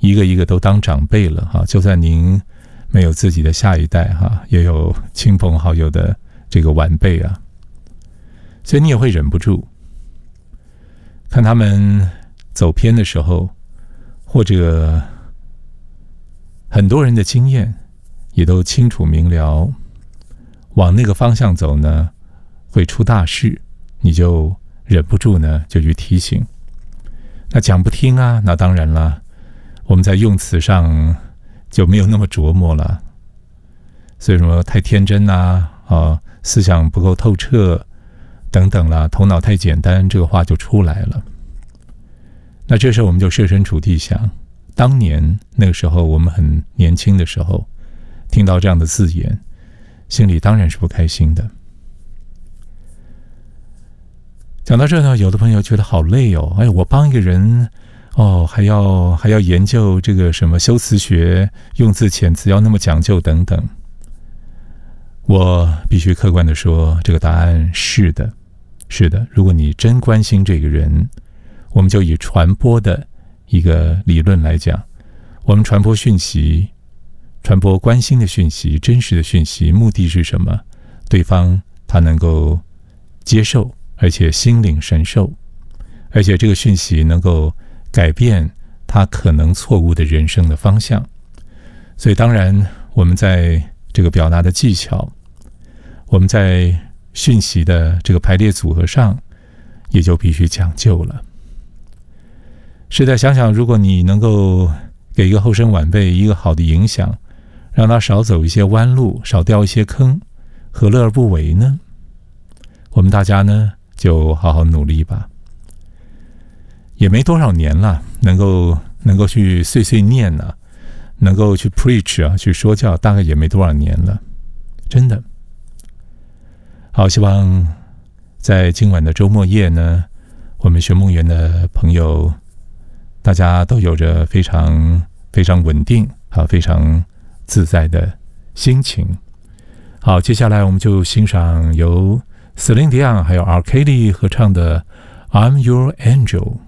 一个一个都当长辈了哈，就算您没有自己的下一代哈，也有亲朋好友的这个晚辈啊，所以你也会忍不住看他们走偏的时候，或者很多人的经验也都清楚明了，往那个方向走呢会出大事，你就忍不住呢就去提醒。那讲不听啊，那当然了，我们在用词上就没有那么琢磨了，所以说太天真啊，思想不够透彻等等啦，头脑太简单，这个话就出来了。那这时候我们就设身处地想，当年那个时候我们很年轻的时候，听到这样的字眼，心里当然是不开心的。讲到这呢，有的朋友觉得好累哦，我帮一个人还要研究这个什么修辞学，用字遣词要那么讲究等等。我必须客观的说，这个答案是的，是的。如果你真关心这个人，我们就以传播的一个理论来讲，我们传播讯息，传播关心的讯息，真实的讯息，目的是什么？对方他能够接受，而且心领神受，而且这个讯息能够改变他可能错误的人生的方向。所以当然我们在这个表达的技巧，我们在讯息的这个排列组合上也就必须讲究了。是的，想想如果你能够给一个后生晚辈一个好的影响，让他少走一些弯路，少掉一些坑，何乐而不为呢？我们大家呢就好好努力吧。也没多少年了，能够去碎碎念啊，能够去 preach 啊，去说教，大概也没多少年了，真的。好，希望在今晚的周末夜呢，我们学梦园的朋友，大家都有着非常非常稳定非常自在的心情。好，接下来我们就欣赏由 Celine Dion 还有 R. Kelly 合唱的 I'm Your Angel。